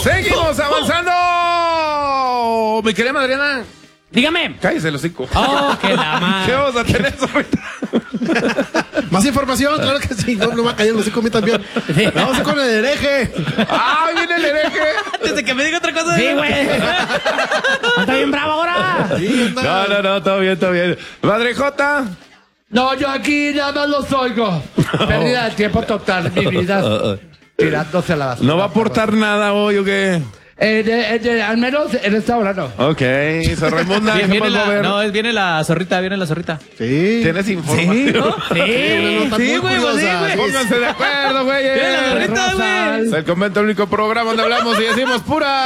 Seguimos avanzando. Mi querida Adriana. Dígame. Cállese el hocico. Oh, que la madre. ¿Qué vamos a tener ahorita? Más información, claro que sí. No va a callar el hocico a mí también. Vamos con el hereje. ¡Ah, viene el hereje! Antes de que me diga otra cosa. Sí, güey. Está bien bravo ahora. Sí, No, todo bien, todo bien. Madre Jota. No, yo aquí nada más los oigo. Pérdida de tiempo total, mi vida. Tirándose a la basura. ¿No va a aportar nada hoy o qué? Al menos en esta hora no. Ok, se Raimunda, ¿qué Viene más va a ver? no, viene la zorrita, Sí. ¿Tienes información? Sí, güey, pues sí, güey. Pónganse de acuerdo, güey. Viene la zorrita, güey. El convento, el único programa donde hablamos y decimos pura.